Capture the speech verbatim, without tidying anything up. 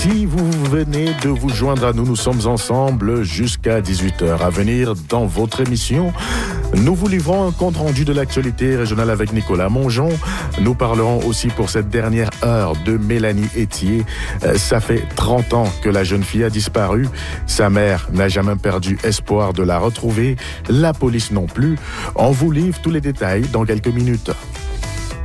Si vous venez de vous joindre à nous, nous sommes ensemble jusqu'à dix-huit heures. À venir dans votre émission, nous vous livrons un compte rendu de l'actualité régionale avec Nicolas Mongeon. Nous parlerons aussi pour cette dernière heure de Mélanie Etier. Euh, ça fait trente ans que la jeune fille a disparu. Sa mère n'a jamais perdu espoir de la retrouver. La police non plus. On vous livre tous les détails dans quelques minutes.